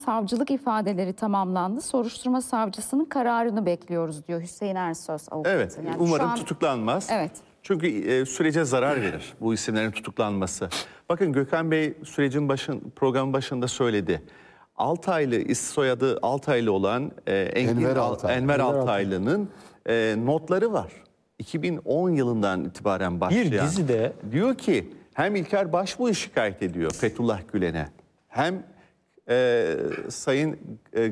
Savcılık ifadeleri tamamlandı. Soruşturma savcısının kararını bekliyoruz diyor Hüseyin Ersöz avukatı. Evet, Yani umarım tutuklanmaz. Evet. Çünkü sürece zarar verir bu isimlerin tutuklanması. Bakın Gökhan Bey programın başında söyledi. Altaylı, soyadı Altaylı olan Enver Altaylı'nın notları var. 2010 yılından itibaren başlayan. Bir dizide Diyor ki hem İlker Başbuğ'u şikayet ediyor Fethullah Gülen'e, hem Sayın